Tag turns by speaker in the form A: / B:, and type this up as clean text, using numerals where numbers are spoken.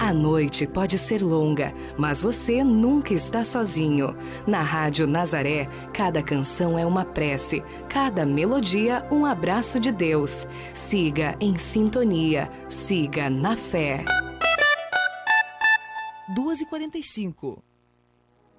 A: A noite pode ser longa, mas você nunca está sozinho. Na Rádio Nazaré, cada canção é uma prece, cada melodia um abraço de Deus. Siga em sintonia, siga na fé.
B: 2h45.